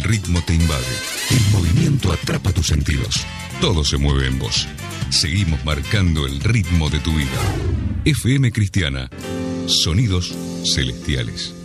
ritmo te invade. El movimiento atrapa tus sentidos. Todo se mueve en vos. Seguimos marcando el ritmo de tu vida. FM Cristiana. Sonidos celestiales.